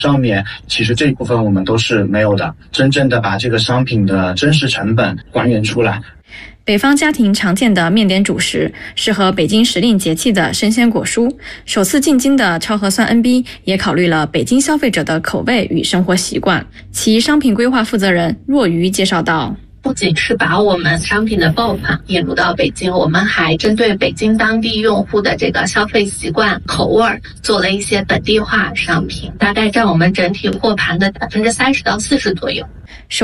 上面其实这一部分我们都是没有的，真正的把这个商品的真实成本还原出来。 北方家庭常见的面点主食，适合北京时令节气的生鲜果蔬。首次进京的超核酸 NB 也考虑了北京消费者的口味与生活习惯。其商品规划负责人若愚介绍道， 不仅是把我们商品的爆款引入到北京，我们还针对北京当地用户的这个消费习惯、口味做了一些本地化商品，大概占我们整体货盘的30%到40%左右。